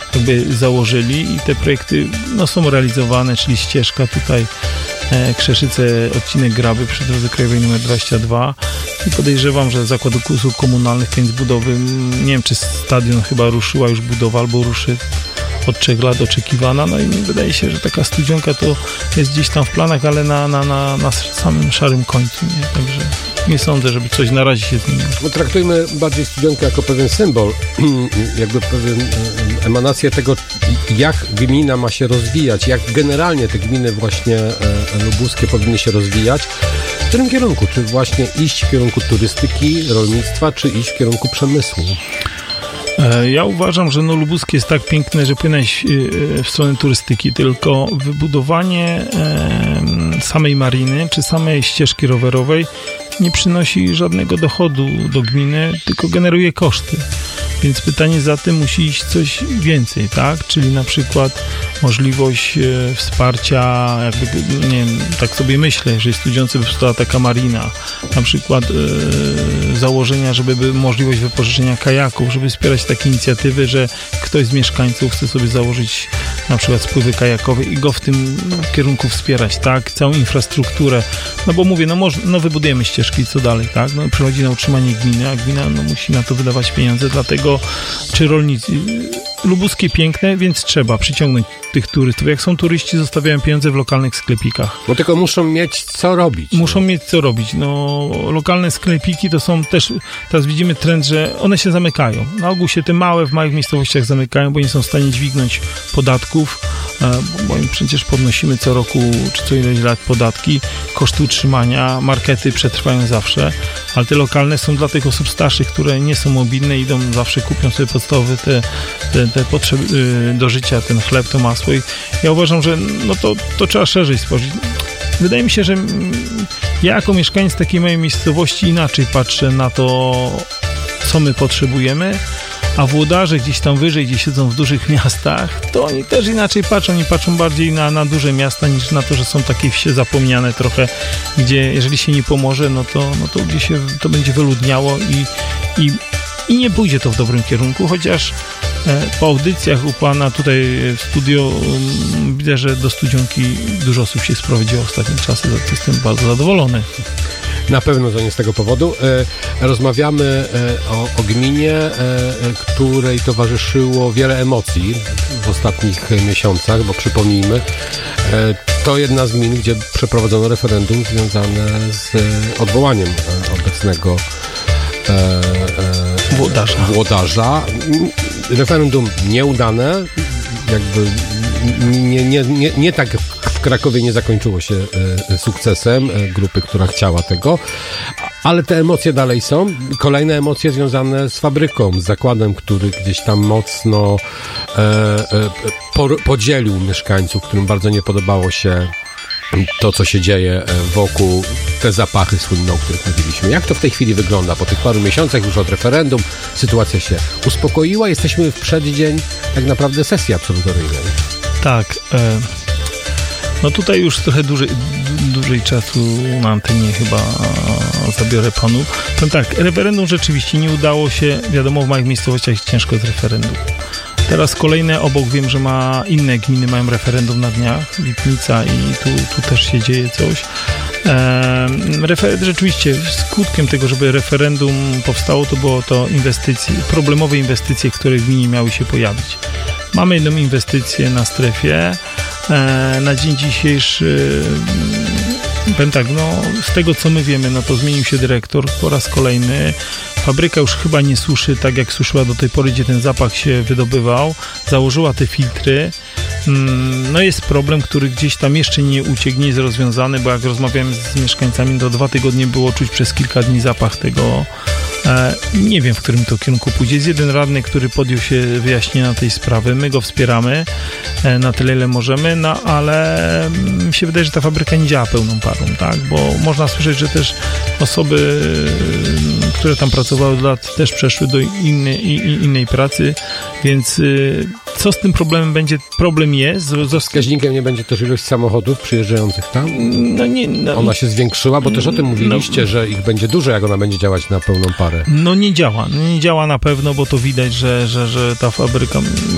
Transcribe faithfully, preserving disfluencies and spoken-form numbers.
jakby założyli i te projekty no, są realizowane, czyli ścieżka tutaj e, Krzeszyce, odcinek Graby przy drodze krajowej numer dwadzieścia dwa i podejrzewam, że Zakład Usług Komunalnych koniec budowy, nie wiem czy stadion chyba ruszyła już budowa albo ruszy od trzech lat oczekiwana, no i mi wydaje się, że taka studzionka to jest gdzieś tam w planach, ale na, na, na, na samym szarym końcu, nie? Także nie sądzę, żeby coś na razie się zmieniło. No, traktujmy bardziej studzionkę jako pewien symbol, jakby pewien emanację tego, jak gmina ma się rozwijać, jak generalnie te gminy właśnie e, lubuskie powinny się rozwijać. W którym kierunku? Czy właśnie iść w kierunku turystyki, rolnictwa, czy iść w kierunku przemysłu? Ja uważam, że no lubuskie jest tak piękne, że powinno iść w stronę turystyki, tylko wybudowanie samej mariny czy samej ścieżki rowerowej nie przynosi żadnego dochodu do gminy, tylko generuje koszty. Więc pytanie za tym musi iść coś więcej, tak? Czyli na przykład możliwość e, wsparcia, jakby, nie wiem, tak sobie myślę, że jest studiący by powstała taka marina, na przykład e, założenia, żeby by możliwość wypożyczenia kajaków, żeby wspierać takie inicjatywy, że ktoś z mieszkańców chce sobie założyć na przykład spływy kajakowe i go w tym kierunku wspierać, tak? Całą infrastrukturę, no bo mówię, no, może, no wybudujemy ścieżki, co dalej, tak? No przychodzi na utrzymanie gminy, a gmina no, musi na to wydawać pieniądze, dlatego czy rolnicy, lubuskie piękne, więc trzeba przyciągnąć tych turystów. Jak są turyści, zostawiają pieniądze w lokalnych sklepikach. No tylko muszą mieć co robić. Muszą no. mieć co robić. No, lokalne sklepiki to są też, teraz widzimy trend, że one się zamykają. Na ogół się te małe w małych miejscowościach zamykają, bo nie są w stanie dźwignąć podatków, bo im przecież podnosimy co roku, czy co ileś lat podatki, koszty utrzymania, markety przetrwają zawsze, ale te lokalne są dla tych osób starszych, które nie są mobilne, idą zawsze, kupią sobie podstawowe te, te, te potrzeby do życia, ten chleb, to masło. I ja uważam, że no to, to trzeba szerzej spojrzeć. Wydaje mi się, że ja jako mieszkaniec takiej małej miejscowości inaczej patrzę na to, co my potrzebujemy, a włodarze gdzieś tam wyżej, gdzie siedzą w dużych miastach, to oni też inaczej patrzą, oni patrzą bardziej na, na duże miasta niż na to, że są takie wsie zapomniane trochę, gdzie jeżeli się nie pomoże, no to, no to gdzieś się to będzie wyludniało i, i, i nie pójdzie to w dobrym kierunku, chociaż e, po audycjach u pana tutaj w studio um, widzę, że do studzionki dużo osób się sprowadziło w ostatnim czasie, za to jestem bardzo zadowolony. Na pewno to nie z tego powodu. E, rozmawiamy e, o, o gminie, e, której towarzyszyło wiele emocji w ostatnich miesiącach, bo przypomnijmy, e, to jedna z gmin, gdzie przeprowadzono referendum związane z odwołaniem obecnego e, e, włodarza. włodarza. Referendum nieudane, jakby nie, nie, nie, nie tak w Krakowie nie zakończyło się e, sukcesem e, grupy, która chciała tego, ale te emocje dalej są. Kolejne emocje związane z fabryką, z zakładem, który gdzieś tam mocno e, e, po, podzielił mieszkańców, którym bardzo nie podobało się to, co się dzieje wokół, te zapachy słynne, o których mówiliśmy. Jak to w tej chwili wygląda? Po tych paru miesiącach już od referendum sytuacja się uspokoiła. Jesteśmy w przeddzień tak naprawdę sesji absolutoryjnej. Tak. E, no tutaj już trochę dłużej, dłużej czasu na antenie chyba zabiorę panu. To tak, referendum rzeczywiście nie udało się. Wiadomo, w małych miejscowościach jest ciężko z referendum. Teraz kolejne obok, wiem, że ma inne gminy mają referendum na dniach, Lipnica i tu, tu też się dzieje coś. E, refer- rzeczywiście skutkiem tego, żeby referendum powstało, to było to inwestycje, problemowe inwestycje, które w gminie miały się pojawić. Mamy jedną inwestycję na strefie. E, na dzień dzisiejszy powiem tak, no z tego co my wiemy, no to zmienił się dyrektor po raz kolejny. Fabryka już chyba nie suszy tak jak suszyła do tej pory, gdzie ten zapach się wydobywał. Założyła te filtry. No jest problem, który gdzieś tam jeszcze nie uciekł, nie jest rozwiązany, bo jak rozmawiałem z mieszkańcami, to dwa tygodnie było czuć przez kilka dni zapach tego. E, nie wiem, w którym to kierunku pójdzie. Jest jeden radny, który podjął się wyjaśnienia tej sprawy. My go wspieramy e, na tyle, ile możemy, no ale mi się wydaje, że ta fabryka nie działa pełną parą, tak? Bo można słyszeć, że też osoby, które tam pracowały od lat, też przeszły do innej, innej pracy, więc y, co z tym problemem będzie? Problem jest. Z wskaźnikiem nie będzie też ilość samochodów przyjeżdżających tam? No nie, no, ona się zwiększyła, bo też o tym mówiliście, no, że ich będzie dużo, jak ona będzie działać na pełną parę. No nie działa. Nie działa na pewno, bo to widać, że, że, że ta fabryka